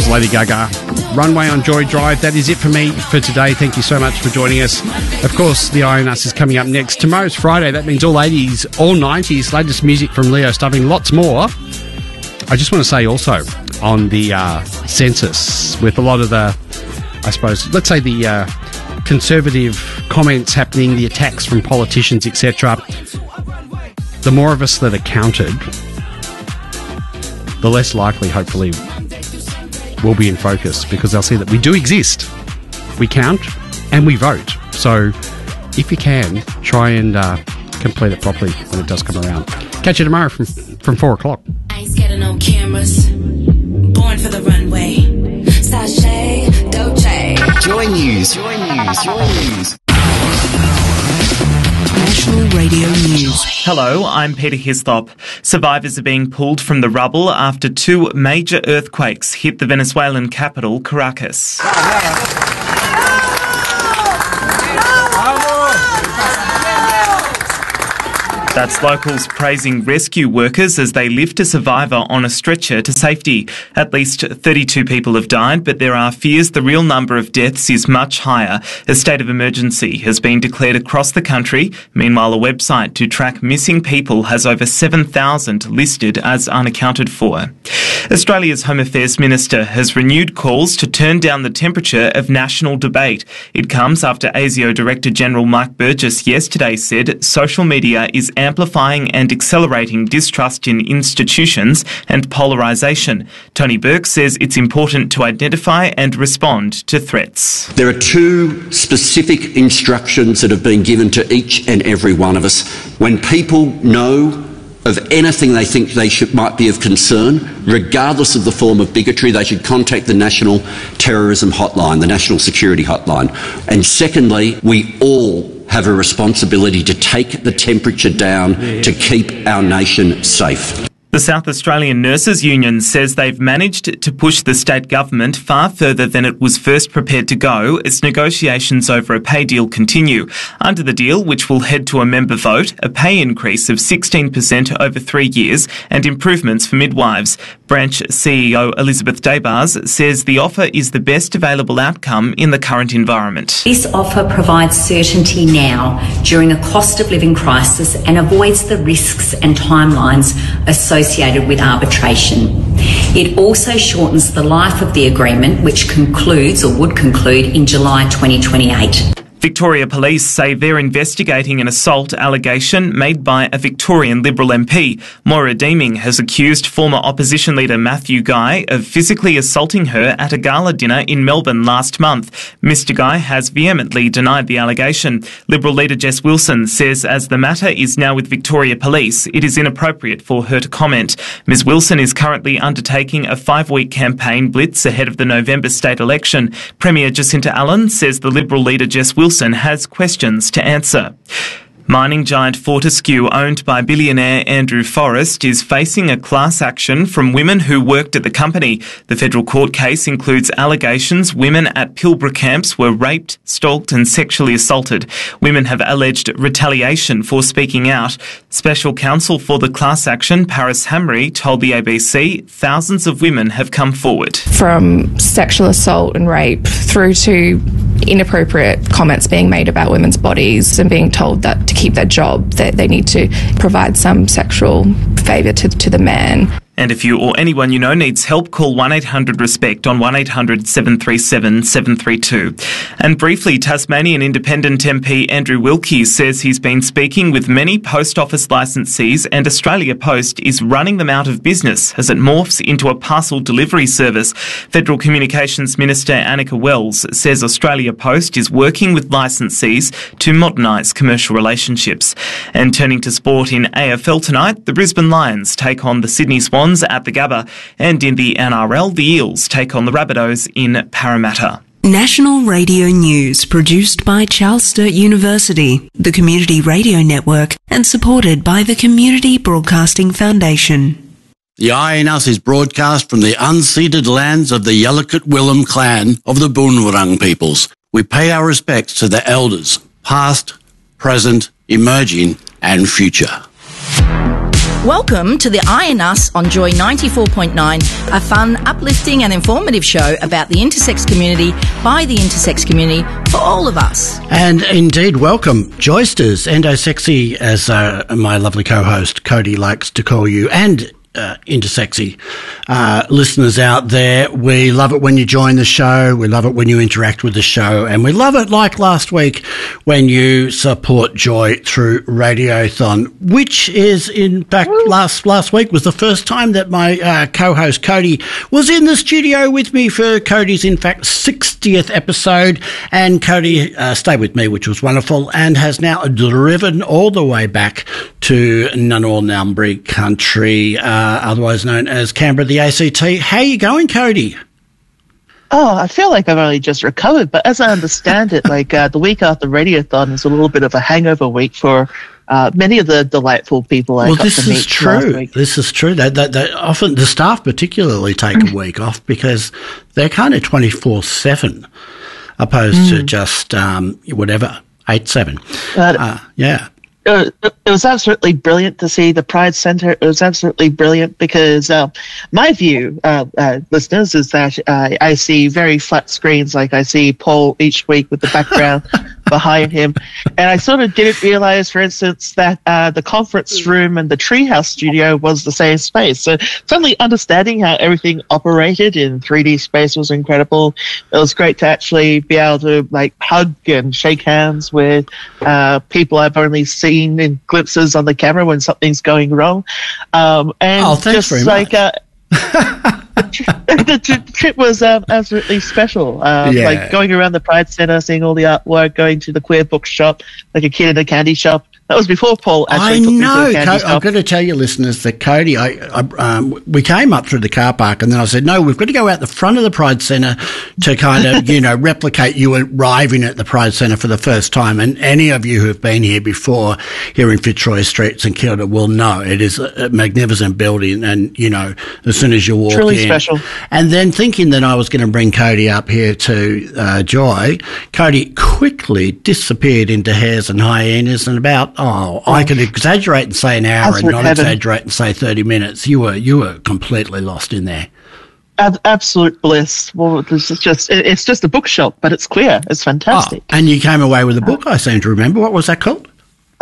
Lady Gaga. Runway on Joy Drive. That is it for me for today. Thank you so much for joining us. Of course, the Eye on Us is coming up next. Tomorrow's Friday. That means all 80s, all 90s, latest music from Leo Stubbing, lots more. I just want to say also on the census, with a lot of the, I suppose, let's say the conservative comments happening, the attacks from politicians, etc., the more of us that are counted, the less likely, hopefully, we'll be in focus, because they'll see that we do exist. We count and we vote. So if you can, try and complete it properly when it does come around. Catch you tomorrow from 4 o'clock. I ain't scared of no cameras. Born for the runway. Sashay, Doje. Joy News. National Radio News. Hello, I'm Peter Hislop. Survivors are being pulled from the rubble after 2 major earthquakes hit the Venezuelan capital, Caracas. That's locals praising rescue workers as they lift a survivor on a stretcher to safety. At least 32 people have died, but there are fears the real number of deaths is much higher. A state of emergency has been declared across the country. Meanwhile, a website to track missing people has over 7,000 listed as unaccounted for. Australia's Home Affairs Minister has renewed calls to turn down the temperature of national debate. It comes after ASIO Director General Mike Burgess yesterday said social media is amplifying and accelerating distrust in institutions and polarisation. Tony Burke says it's important to identify and respond to threats. There are 2 specific instructions that have been given to each and every one of us. When people know of anything they think might be of concern, regardless of the form of bigotry, they should contact the National Terrorism Hotline, the National Security Hotline. And secondly, we all have a responsibility to take the temperature down to keep our nation safe. The South Australian Nurses Union says they've managed to push the state government far further than it was first prepared to go as negotiations over a pay deal continue. Under the deal, which will head to a member vote, a pay increase of 16% over 3 years and improvements for midwives. Branch CEO Elizabeth Daybars says the offer is the best available outcome in the current environment. This offer provides certainty now during a cost of living crisis and avoids the risks and timelines associated with arbitration. It also shortens the life of the agreement, which concludes or would conclude in July 2028. Victoria Police say they're investigating an assault allegation made by a Victorian Liberal MP. Moira Deeming has accused former opposition leader Matthew Guy of physically assaulting her at a gala dinner in Melbourne last month. Mr Guy has vehemently denied the allegation. Liberal leader Jess Wilson says as the matter is now with Victoria Police, it is inappropriate for her to comment. Ms Wilson is currently undertaking a 5-week campaign blitz ahead of the November state election. Premier Jacinta Allen says the Liberal leader Jess Wilson has questions to answer. Mining giant Fortescue, owned by billionaire Andrew Forrest, is facing a class action from women who worked at the company. The federal court case includes allegations women at Pilbara camps were raped, stalked and sexually assaulted. Women have alleged retaliation for speaking out. Special counsel for the class action, Paris Hamry, told the ABC thousands of women have come forward. From sexual assault and rape through to inappropriate comments being made about women's bodies and being told that to keep their job, that they need to provide some sexual favour to the man. And if you or anyone you know needs help, call 1-800-RESPECT on 1-800-737-732. And briefly, Tasmanian Independent MP Andrew Wilkie says he's been speaking with many post office licensees and Australia Post is running them out of business as it morphs into a parcel delivery service. Federal Communications Minister Annika Wells says Australia Post is working with licensees to modernise commercial relationships. And turning to sport in AFL tonight, the Brisbane Lions take on the Sydney Swans at the Gabba, and in the NRL, the Eels take on the Rabbitohs in Parramatta. National Radio News, produced by Charles Sturt University, the Community Radio Network, and supported by the Community Broadcasting Foundation. The Eye on Us is broadcast from the unceded lands of the Yalukit Willem clan of the Boonwurrung peoples. We pay our respects to the elders, past, present, emerging, and future. Welcome to the I and Us on Joy 94.9, a fun, uplifting and informative show about the intersex community by the intersex community for all of us. And indeed, welcome, Joysters, Endosexy, as my lovely co-host Cody likes to call you, and intersexy listeners out there. We love it when you join the show. We love it when you interact with the show. And we love it, like last week, when you support Joy through Radiothon, which is, in fact, last week was the first time that my co-host Cody was in the studio with me for Cody's, in fact, 60th episode. And Cody stayed with me, which was wonderful, and has now driven all the way back to Ngunnawal Ngambri country, otherwise known as Canberra, the ACT. How are you going, Cody? Oh, I feel like I've only just recovered, but as I understand it, the week after Radiothon is a little bit of a hangover week for many of the delightful people I got to meet last week. This is true. They often, the staff particularly, take a week off because they're kind of 24/7 opposed to just whatever, 8/7. Yeah. It was absolutely brilliant to see the Pride Centre. It was absolutely brilliant because my view, listeners, is that I see very flat screens, like I see Paul each week with the background behind him. And I sort of didn't realise, for instance, that the conference room and the Treehouse studio was the same space. So suddenly understanding how everything operated in 3D space was incredible. It was great to actually be able to hug and shake hands with people I've only seen in glimpses on the camera when something's going wrong. Thanks just very much. The trip was absolutely special. Like going around the Pride Centre, seeing all the artwork, going to the queer bookshop like a kid in a candy shop. That was before Paul actually took me to the candy shop. I've got to tell you, listeners, that Cody, we came up through the car park, and then I said, no, we've got to go out the front of the Pride Centre to kind of, replicate you arriving at the Pride Centre for the first time. And any of you who have been here before, here in Fitzroy Street, St Kilda, will know it is a magnificent building. And, as soon as you walk truly in. Special. And then thinking that I was going to bring Cody up here to Joy, Cody quickly disappeared into hares and hyenas, and I could exaggerate and say an hour and not exaggerate and say 30 minutes. You were completely lost in there. Absolute bliss. Well, it's just a bookshop, but it's queer. It's fantastic. Oh, and you came away with a book, I seem to remember. What was that called?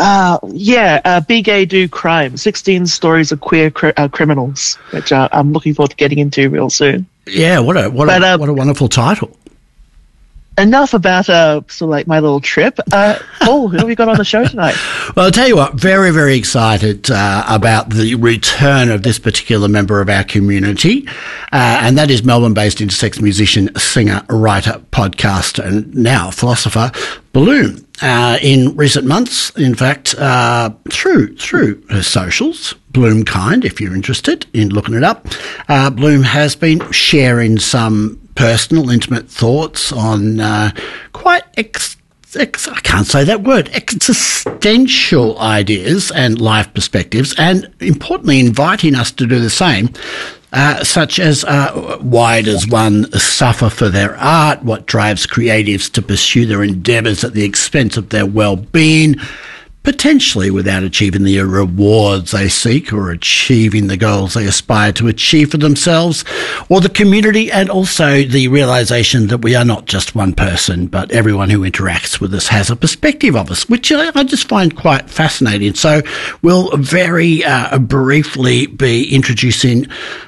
Be Gay, Do Crime, 16 Stories of Queer Criminals, which I'm looking forward to getting into real soon. Yeah, what a wonderful title. Enough about my little trip. Paul, who have we got on the show tonight? Well, I'll tell you what, very, very excited about the return of this particular member of our community, and that is Melbourne-based intersex musician, singer, writer, podcaster, and now philosopher, Bloom. In recent months, in fact, through her socials, Bloomkind, if you're interested in looking it up, Bloom has been sharing some personal, intimate thoughts on quite I can't say that word, existential ideas and life perspectives, and importantly inviting us to do the same, such as why does one suffer for their art, what drives creatives to pursue their endeavours at the expense of their well-being, potentially without achieving the rewards they seek or achieving the goals they aspire to achieve for themselves or the community, and also the realisation that we are not just one person, but everyone who interacts with us has a perspective of us, which I just find quite fascinating. So we'll very briefly be introducing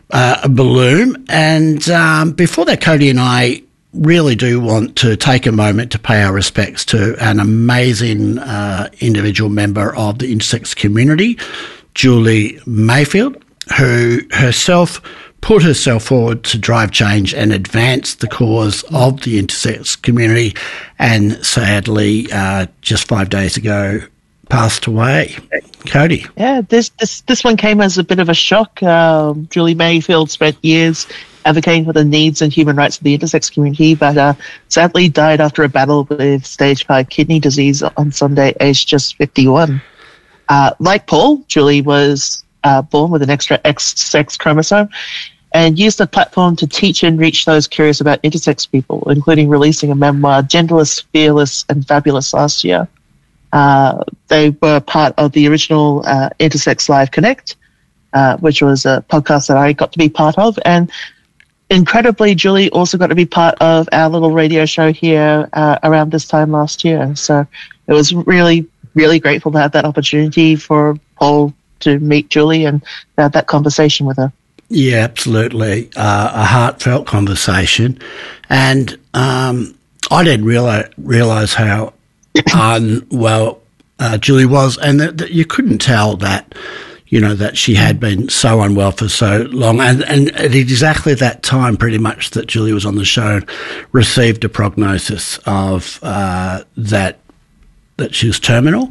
Bloom, and before that, Cody and I really do want to take a moment to pay our respects to an amazing individual member of the intersex community, Julie Mayfield, who herself put herself forward to drive change and advance the cause of the intersex community, and sadly, just 5 days ago, passed away. Cody. Yeah, this one came as a bit of a shock. Julie Mayfield spent years advocating for the needs and human rights of the intersex community, but sadly died after a battle with stage 5 kidney disease on Sunday, aged just 51. Like Paul, Julie was born with an extra X-sex chromosome and used the platform to teach and reach those curious about intersex people, including releasing a memoir, Genderless, Fearless and Fabulous, last year. They were part of the original Intersex Live Connect, which was a podcast that I got to be part of. And incredibly, Julie also got to be part of our little radio show here around this time last year. So it was really, really grateful to have that opportunity for Paul to meet Julie and have that conversation with her. Yeah, absolutely. A heartfelt conversation. And I didn't realise how unwell Julie was, and that you couldn't tell that, that she had been so unwell for so long. And at exactly that time, pretty much, that Julie was on the show, received a prognosis of that she was terminal.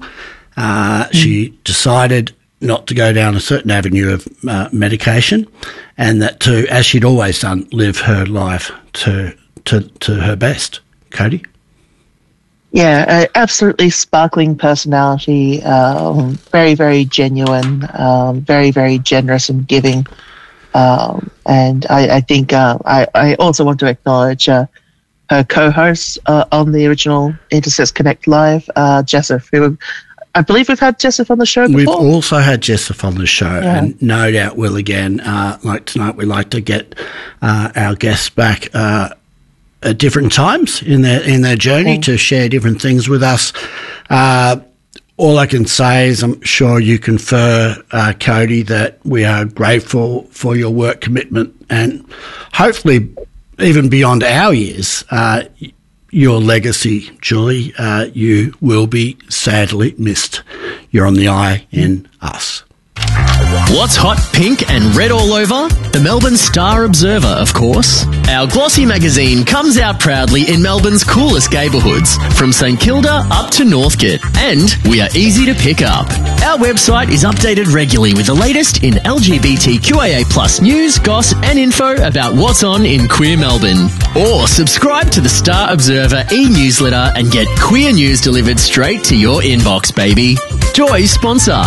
She decided not to go down a certain avenue of medication, and that to, as she'd always done, live her life to her best. Cody? Yeah, absolutely sparkling personality, very, very genuine, very, very generous and giving. And I think I also want to acknowledge her co-host on the original Intersex Connect Live, Jessif, who I believe we've had Jessif on the show before. We've also had Jessif on the show, and no doubt will again. Like tonight, we like to get our guests back at different times in their journey to share different things with us. All I can say is I'm sure you confer, Cody, that we are grateful for your work commitment, and hopefully even beyond our years, your legacy, Julie. You will be sadly missed. You're on the eye in us. What's hot, pink and red all over? The Melbourne Star Observer, of course. Our glossy magazine comes out proudly in Melbourne's coolest neighbourhoods, from St Kilda up to Northcote, and we are easy to pick up. Our website is updated regularly with the latest in LGBTQIA+ news, goss and info about what's on in queer Melbourne. Or subscribe to the Star Observer e-newsletter and get queer news delivered straight to your inbox, baby. Joy sponsor.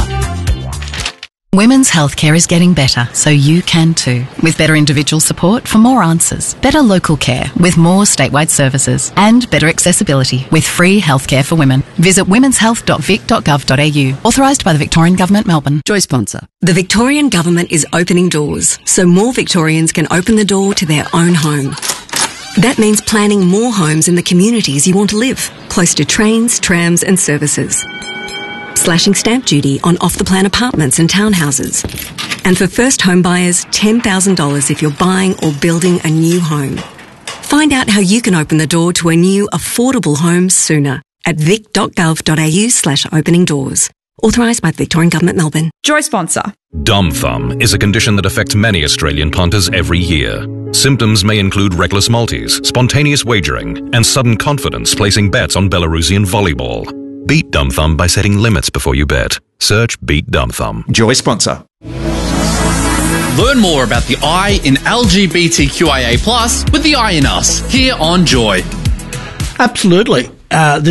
Women's healthcare is getting better, so you can too. With better individual support for more answers, better local care with more statewide services, and better accessibility with free healthcare for women. Visit womenshealth.vic.gov.au. Authorised by the Victorian Government, Melbourne. Joy sponsor. The Victorian Government is opening doors, so more Victorians can open the door to their own home. That means planning more homes in the communities you want to live, close to trains, trams and services. Slashing stamp duty on off-the-plan apartments and townhouses. And for first home buyers, $10,000 if you're buying or building a new home. Find out how you can open the door to a new affordable home sooner at vic.gov.au/opening doors. Authorised by the Victorian Government, Melbourne. Joy sponsor. Dumb thumb is a condition that affects many Australian punters every year. Symptoms may include reckless multis, spontaneous wagering, and sudden confidence placing bets on Belarusian volleyball. Beat dumb thumb by setting limits before you bet. Search Beat Dumb Thumb. Joy sponsor. Learn more about the I in LGBTQIA+ with the I in Us here on Joy. Absolutely.